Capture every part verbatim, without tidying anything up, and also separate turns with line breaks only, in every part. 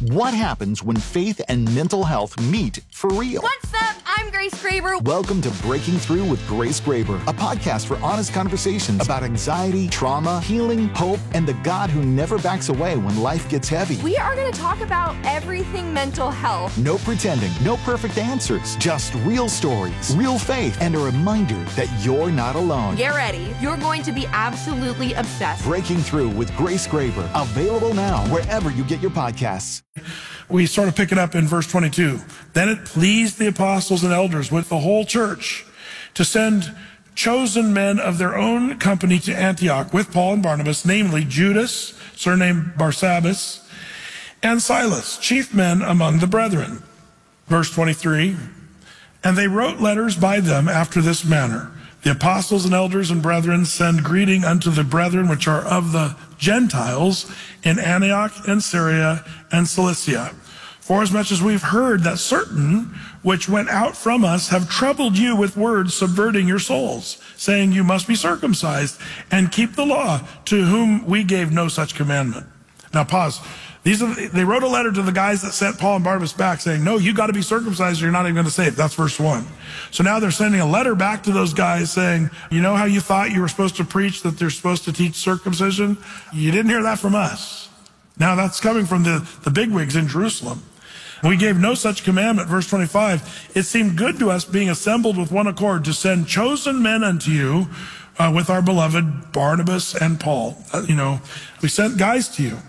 What happens when faith and mental health meet for real?
What's up? I'm Grace Graber.
Welcome to Breaking Through with Grace Graber, a podcast for honest conversations about anxiety, trauma, healing, hope, and the God who never backs away when life gets heavy.
We are going to talk about everything mental health.
No pretending, no perfect answers, just real stories, real faith, and a reminder that you're not alone.
Get ready. You're going to be absolutely obsessed.
Breaking Through with Grace Graber, available now wherever you get your podcasts.
We sort of pick it up in verse twenty-two. Then it pleased the apostles and elders with the whole church to send chosen men of their own company to Antioch with Paul and Barnabas, namely Judas, surnamed Barsabbas, and Silas, chief men among the brethren. Verse twenty-three, and they wrote letters by them after this manner. The apostles and elders and brethren send greeting unto the brethren which are of the Gentiles in Antioch and Syria and Cilicia. Forasmuch as we've heard that certain which went out from us have troubled you with words subverting your souls, saying you must be circumcised and keep the law, to whom we gave no such commandment. Now pause. These are, they wrote a letter to the guys that sent Paul and Barnabas back saying, no, you got to be circumcised or you're not even going to save. That's verse one. So now they're sending a letter back to those guys saying, you know how you thought you were supposed to preach that they're supposed to teach circumcision? You didn't hear that from us. Now that's coming from the, the bigwigs in Jerusalem. We gave no such commandment. Verse twenty-five, it seemed good to us, being assembled with one accord, to send chosen men unto you uh, with our beloved Barnabas and Paul. Uh, you know, we sent guys to you.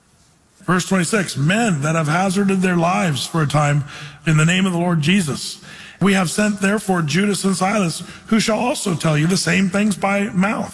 Verse twenty-six, men that have hazarded their lives for a time in the name of the Lord Jesus. We have sent therefore Judas and Silas, who shall also tell you the same things by mouth.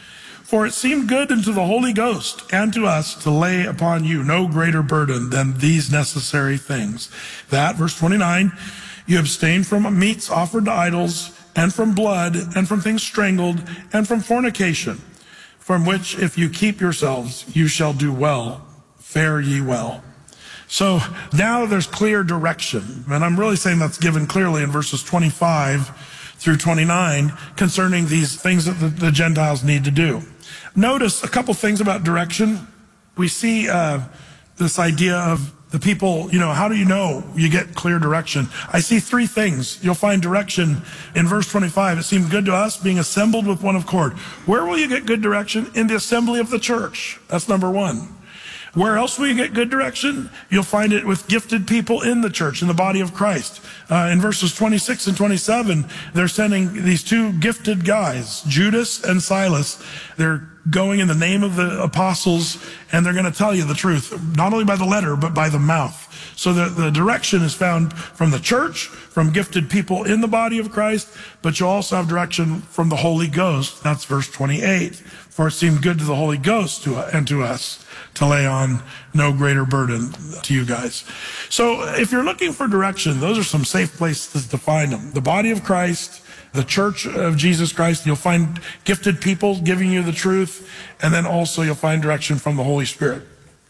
For it seemed good unto the Holy Ghost and to us to lay upon you no greater burden than these necessary things. That, verse twenty-nine, you abstain from meats offered to idols, and from blood, and from things strangled, and from fornication, from which if you keep yourselves, you shall do well. Fare ye well. So now there's clear direction. And I'm really saying that's given clearly in verses twenty-five through twenty-nine concerning these things that the, the Gentiles need to do. Notice a couple things about direction. We see uh, this idea of the people, you know, how do you know you get clear direction? I see three things. You'll find direction in verse twenty-five. It seemed good to us, being assembled with one accord. Where will you get good direction? In the assembly of the church. That's number one. Where else will you get good direction? You'll find it with gifted people in the church, in the body of Christ. Uh, in verses twenty-six and twenty-seven, they're sending these two gifted guys, Judas and Silas. They're going in the name of the apostles, and they're going to tell you the truth, not only by the letter, but by the mouth. So the, the direction is found from the church, from gifted people in the body of Christ, but you also have direction from the Holy Ghost. That's verse twenty-eight. For it seemed good to the Holy Ghost to, and to us to lay on no greater burden to you guys. So if you're looking for direction, those are some safe places to find them. The body of Christ, the church of Jesus Christ, you'll find gifted people giving you the truth, and then also you'll find direction from the Holy Spirit.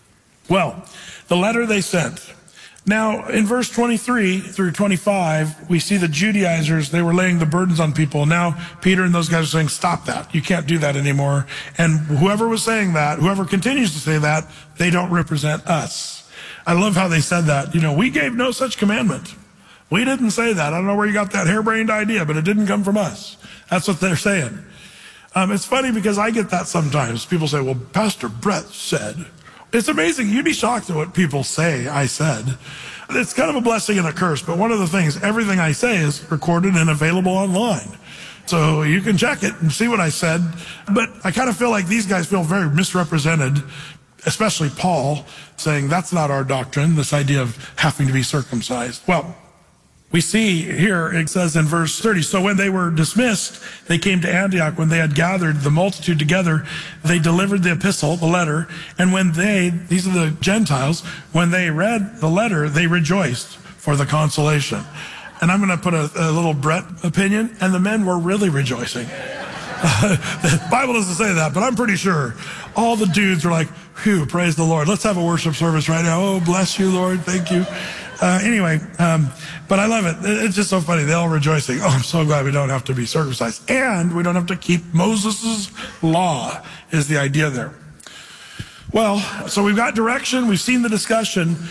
Well, the letter they sent. Now, in verse twenty-three through twenty-five, we see the Judaizers, they were laying the burdens on people. Now, Peter and those guys are saying, stop that. You can't do that anymore. And whoever was saying that, whoever continues to say that, they don't represent us. I love how they said that. You know, we gave no such commandment. We didn't say that. I don't know where you got that harebrained idea, but it didn't come from us. That's what they're saying. Um, it's funny because I get that sometimes. People say, well, Pastor Brett said. It's amazing. You'd be shocked at what people say I said. It's kind of a blessing and a curse, but one of the things, everything I say is recorded and available online. So you can check it and see what I said. But I kind of feel like these guys feel very misrepresented, especially Paul, saying that's not our doctrine, this idea of having to be circumcised. Well, we see here, it says in verse thirty, so when they were dismissed, they came to Antioch. When they had gathered the multitude together, they delivered the epistle, the letter. And when they, these are the Gentiles, when they read the letter, they rejoiced for the consolation. And I'm going to put a, a little Brett opinion, and the men were really rejoicing. The Bible doesn't say that, but I'm pretty sure all the dudes were like, phew, praise the Lord. Let's have a worship service right now. Oh, bless you, Lord. Thank you. Uh, anyway, um, but I love it. It's just so funny. They're all rejoicing. Oh, I'm so glad we don't have to be circumcised. And we don't have to keep Moses' law is the idea there. Well, so we've got direction. We've seen the discussion.